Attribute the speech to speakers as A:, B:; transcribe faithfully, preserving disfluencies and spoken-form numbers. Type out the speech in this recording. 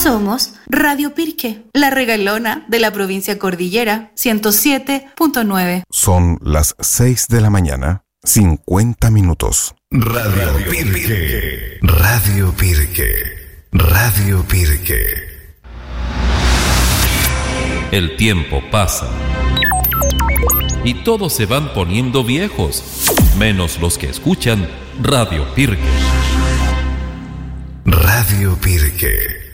A: Somos Radio Pirque, la regalona de la provincia Cordillera, ciento siete punto nueve.
B: Son las seis de la mañana, cincuenta minutos.
C: Radio Pirque. Radio Pirque. Radio Pirque.
D: El tiempo pasa y todos se van poniendo viejos, menos los que escuchan Radio Pirque.
C: Radio Pirque.